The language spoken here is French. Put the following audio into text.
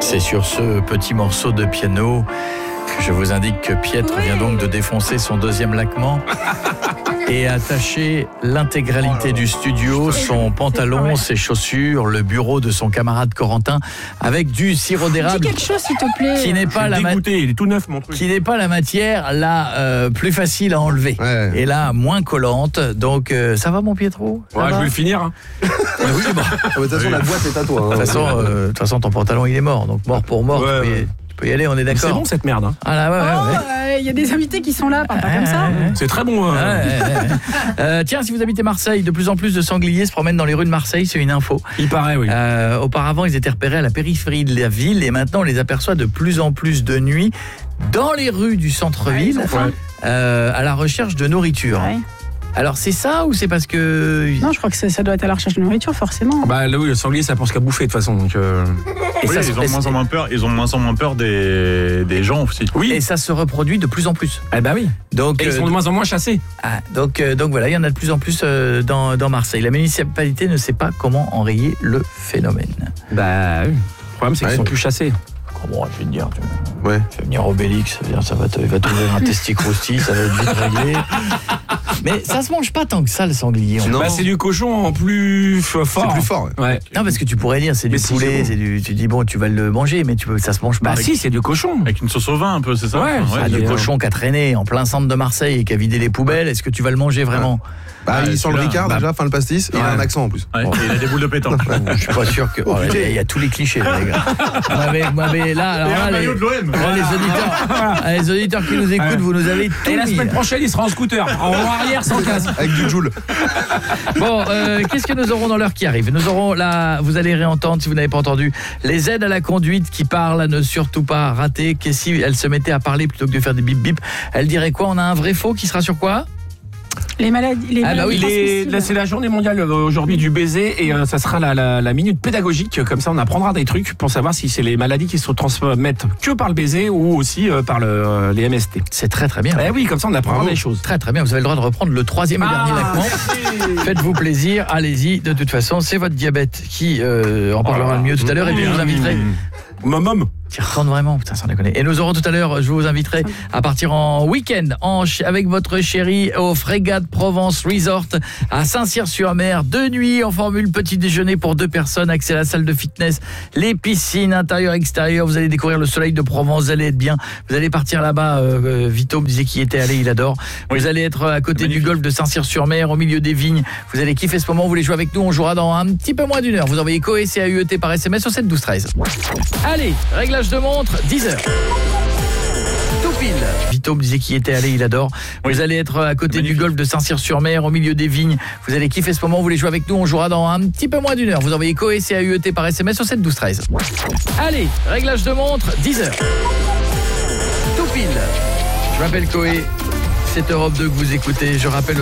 C'est sur ce petit morceau de piano que je vous indique que Pietre vient donc de défoncer son deuxième laquement et attacher l'intégralité du studio, son pantalon, ses chaussures, le bureau de son camarade Corentin avec du sirop d'érable. Dis quelque chose s'il te plaît. Qui n'est pas il est tout neuf mon truc. Qui n'est pas la matière la plus facile à enlever. Ouais. Et là moins collante. Donc ça va mon Pietro? Ça Ouais, va je vais le finir. Hein. Oui, bah. De toute façon, la boîte est à toi. De toute façon, ton pantalon il est mort. Donc mort pour mort. Ouais, Tu peux y aller, on est Mais d'accord. c'est bon cette merde. Hein. Ah là, ouais. Il y a des invités qui sont là, parle pas comme ça. C'est très bon. Tiens, si vous habitez Marseille, de plus en plus de sangliers se promènent dans les rues de Marseille, c'est une info. Il paraît, oui. Auparavant, ils étaient repérés à la périphérie de la ville et maintenant, on les aperçoit de plus en plus de nuit dans les rues du centre-ville à la recherche de nourriture. Ouais. Alors, c'est ça ou c'est parce que... Non, je crois que ça doit être à la recherche de nourriture, forcément. Bah là, oui, le sanglier, ça pense qu'à bouffer de toute façon. Donc, Et Oui, ça ils ont de moins en moins peur. Ils ont de moins en moins peur des gens aussi. oui. Et ça se reproduit de plus en plus. Eh bah oui. Donc, Et ils sont de moins en moins chassés. donc voilà, il y en a de plus en plus dans Marseille. La municipalité ne sait pas comment enrayer le phénomène. Bah oui. Le problème, c'est qu'ils sont plus chassés. Comment je vais te dire, Ouais. fais venir Obélix, il va t'ouvrir un testicrousti, ça va être vite réglé. Mais ça se mange pas tant que ça le sanglier. Non. Bah c'est du cochon en plus fort. C'est plus fort. Ouais. Ouais. Non, parce que tu pourrais dire c'est du Mais si, poulet, c'est tu dis bon tu vas le manger, mais ça se mange pas. Bah si, c'est du cochon. Avec une sauce au vin un peu, c'est ça? Ouais, Ah, du cochon qui a traîné en plein centre de Marseille et qui a vidé les poubelles, est-ce que tu vas le manger vraiment? Bah, il sent le celui-là, Ricard déjà, fin le pastis, et il a un accent en plus. Ouais, et il a des boules de pétanque. Je suis pas sûr que... il y a tous les clichés les gars. Vous m'avez là, alors là, maillot de l'OM. les auditeurs qui nous écoutent, vous nous avez tout Et la mis. semaine prochaine, il sera en scooter, en roue arrière sans casque. Avec du Joule. Bon, qu'est-ce que nous aurons dans l'heure qui arrive? Nous aurons là, vous allez réentendre si vous n'avez pas entendu, les aides à la conduite qui parlent à ne surtout pas rater. Que si elle se mettait à parler plutôt que de faire des bip bip, elle dirait quoi? On a un vrai faux qui sera sur quoi? Les maladies. Ah bah oui, transmissibles. C'est la journée mondiale aujourd'hui du baiser et ça sera la minute pédagogique. Comme ça, on apprendra des trucs pour savoir si c'est les maladies qui se transmettent que par le baiser ou aussi par les MST. C'est très très bien. Eh oui, comme ça, on apprendra Bravo. des choses. Très très bien, vous avez le droit de reprendre le troisième et dernier laquement. Faites-vous plaisir, allez-y. De toute façon, c'est votre diabète qui en parlera le mieux tout à l'heure. Et puis je vous inviterai... Maman. Qui retourne vraiment, putain, sans déconner. Et nous aurons tout à l'heure, je vous inviterai à partir en week-end avec votre chérie au Frégate Provence Resort à Saint-Cyr-sur-Mer. 2 nuits en formule petit déjeuner pour 2 personnes, accès à la salle de fitness, les piscines intérieures et extérieures. Vous allez découvrir le soleil de Provence, vous allez être bien. Vous allez partir là-bas, Vito me disait qu'il y était allé, il adore. Vous allez être à côté du golfe de Saint-Cyr-sur-Mer, au milieu des vignes. Vous allez kiffer ce moment, vous voulez jouer avec nous, on jouera dans un petit peu moins d'une heure. Vous envoyez COE CAUET par SMS au 7 12 13. Allez, réglage de montre, 10h. Tout pile. Vito me disait qu'il y était allé, il adore. Vous allez être à côté du golfe de Saint-Cyr-sur-Mer, au milieu des vignes. Vous allez kiffer ce moment, vous voulez jouer avec nous, on jouera dans un petit peu moins d'une heure. Vous envoyez COE CAUET par SMS au 7 12 13. Allez, réglage de montre, 10h. Tout pile. Je m'appelle Coé, c'est Europe 2 que vous écoutez. Je rappelle